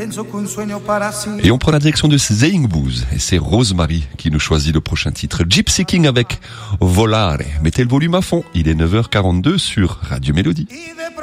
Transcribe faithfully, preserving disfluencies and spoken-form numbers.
Et on prend la direction de Zeingbouz et c'est Rosemary qui nous choisit le prochain titre, Gypsy King avec Volare. Mettez le volume à fond, il est neuf heures quarante-deux sur Radio Mélodie.